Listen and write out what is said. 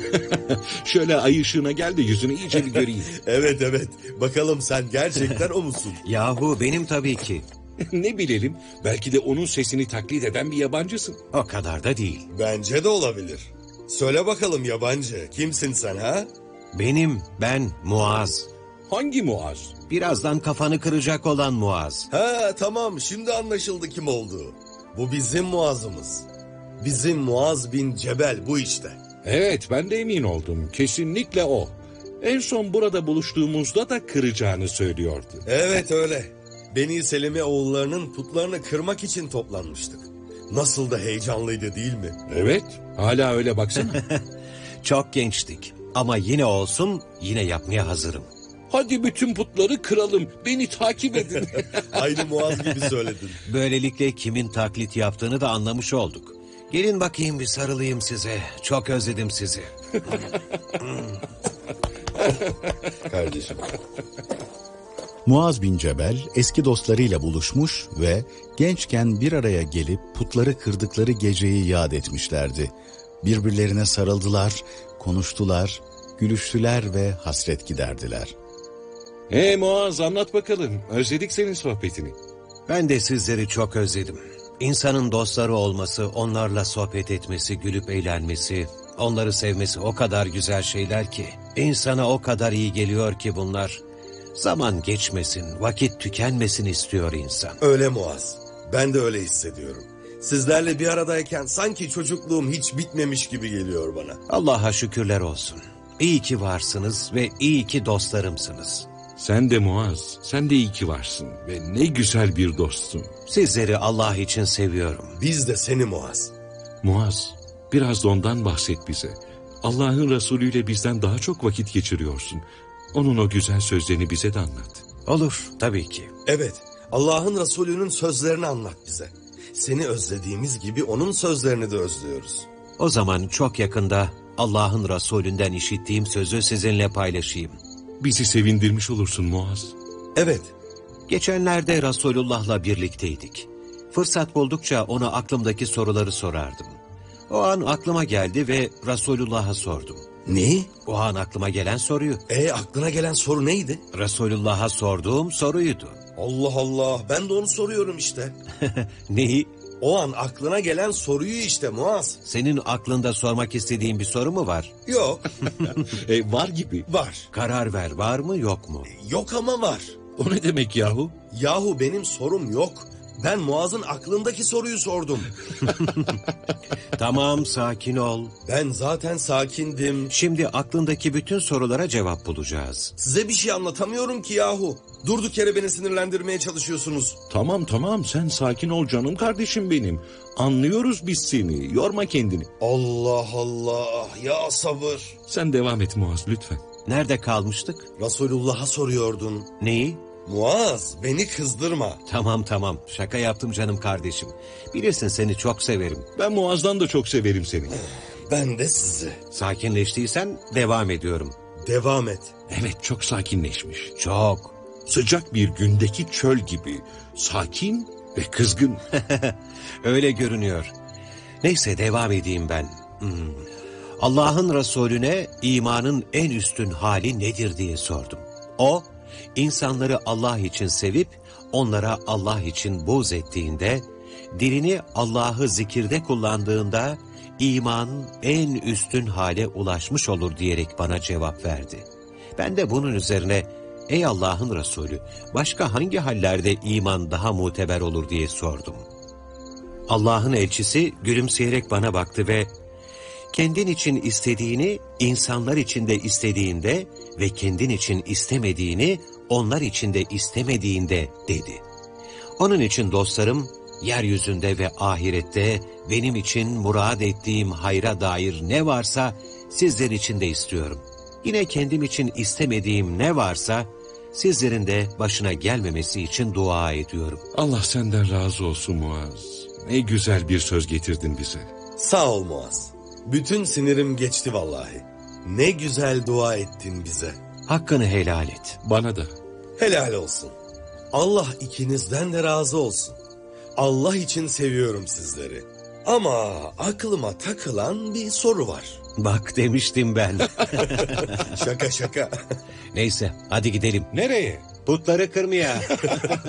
Şöyle ay ışığına gel de yüzünü iyice bir göreyim. Evet evet. Bakalım sen gerçekten o musun? Yahu benim tabii ki. Ne bilelim, belki de onun sesini taklit eden bir yabancısın. O kadar da değil. Bence de olabilir. Söyle bakalım yabancı. Kimsin sen ha? Ben Muaz. Hangi Muaz? Birazdan kafanı kıracak olan Muaz. Ha tamam, şimdi anlaşıldı kim olduğu. Bu bizim Muaz'ımız. Bizim Muaz bin Cebel bu işte. Evet, ben de emin oldum. Kesinlikle o. En son burada buluştuğumuzda da kıracağını söylüyordu. Evet öyle. Beni Selemi oğullarının putlarını kırmak için toplanmıştık. Nasıl da heyecanlıydı değil mi? Evet, hala öyle baksana. Çok gençtik. Ama yine olsun, yine yapmaya hazırım. Hadi bütün putları kıralım. Beni takip edin. Aynı Muaz gibi söyledin. Böylelikle kimin taklit yaptığını da anlamış olduk. Gelin bakayım bir sarılayım size. Çok özledim sizi. Kardeşim. Muaz bin Cebel eski dostlarıyla buluşmuş ve gençken bir araya gelip putları kırdıkları geceyi yad etmişlerdi. Birbirlerine sarıldılar, konuştular, gülüştüler ve hasret giderdiler. Muaz, anlat bakalım. Özledik senin sohbetini. Ben de sizleri çok özledim. İnsanın dostları olması, onlarla sohbet etmesi, gülüp eğlenmesi, onları sevmesi o kadar güzel şeyler ki, insana o kadar iyi geliyor ki bunlar. Zaman geçmesin, vakit tükenmesin istiyor insan. Öyle Muaz. Ben de öyle hissediyorum. Sizlerle bir aradayken sanki çocukluğum hiç bitmemiş gibi geliyor bana. Allah'a şükürler olsun. İyi ki varsınız ve iyi ki dostlarımsınız. Sen de Muaz, sen de iyi ki varsın ve ne güzel bir dostsun. Sizleri Allah için seviyorum. Biz de seni Muaz. Muaz, biraz da ondan bahset bize. Allah'ın Resulü ile bizden daha çok vakit geçiriyorsun. Onun o güzel sözlerini bize de anlat. Olur, tabii ki. Evet, Allah'ın Resulü'nün sözlerini anlat bize. Seni özlediğimiz gibi onun sözlerini de özlüyoruz. O zaman çok yakında Allah'ın Resulünden işittiğim sözü sizinle paylaşayım. Bizi sevindirmiş olursun Muaz. Evet. Geçenlerde Resulullah'la birlikteydik. Fırsat buldukça ona aklımdaki soruları sorardım. O an aklıma geldi ve Resulullah'a sordum. Ne? O an aklıma gelen soruyu. Aklına gelen soru neydi? Resulullah'a sorduğum soruydu. Allah Allah, ben de onu soruyorum işte. Neyi? O an aklına gelen soruyu işte Muaz. Senin aklında sormak istediğin bir soru mu var? Yok. Var gibi. Var. Karar ver, var mı yok mu? Yok ama var. O ne demek yahu? Yahu benim sorum yok. Ben Muaz'ın aklındaki soruyu sordum. Tamam, sakin ol. Ben zaten sakindim. Şimdi aklındaki bütün sorulara cevap bulacağız. Size bir şey anlatamıyorum ki yahu. Durduk yere beni sinirlendirmeye çalışıyorsunuz. Tamam, sen sakin ol canım kardeşim benim. Anlıyoruz biz seni, yorma kendini. Allah Allah, ya sabır. Sen devam et Muaz lütfen. Nerede kalmıştık? Resulullah'a soruyordun. Neyi? Muaz, beni kızdırma. Tamam, şaka yaptım canım kardeşim. Bilirsin seni çok severim. Ben Muaz'dan da çok severim seni. Ben de sizi. Sakinleştiysen devam ediyorum. Devam et. Evet, çok sakinleşmiş. Çok. Sıcak bir gündeki çöl gibi. Sakin ve kızgın. Öyle görünüyor. Neyse devam edeyim ben. Allah'ın Resulüne imanın en üstün hali nedir diye sordum. O, insanları Allah için sevip onlara Allah için buğz ettiğinde, dilini Allah'ı zikirde kullandığında iman en üstün hale ulaşmış olur diyerek bana cevap verdi. Ben de bunun üzerine, ey Allah'ın Resulü, başka hangi hallerde iman daha muteber olur diye sordum. Allah'ın elçisi gülümseyerek bana baktı ve kendin için istediğini insanlar için de istediğinde ve kendin için istemediğini onlar için de istemediğinde dedi. Onun için dostlarım, yeryüzünde ve ahirette benim için murad ettiğim hayra dair ne varsa sizler için de istiyorum. Yine kendim için istemediğim ne varsa sizlerin de başına gelmemesi için dua ediyorum. Allah senden razı olsun Muaz. Ne güzel bir söz getirdin bize. Sağ ol Muaz. Bütün sinirim geçti vallahi. Ne güzel dua ettin bize. Hakkını helal et. Bana da. Helal olsun. Allah ikinizden de razı olsun. Allah için seviyorum sizleri. Ama aklıma takılan bir soru var. Bak demiştim ben. Şaka şaka. Neyse hadi gidelim. Nereye? Putları kırmaya.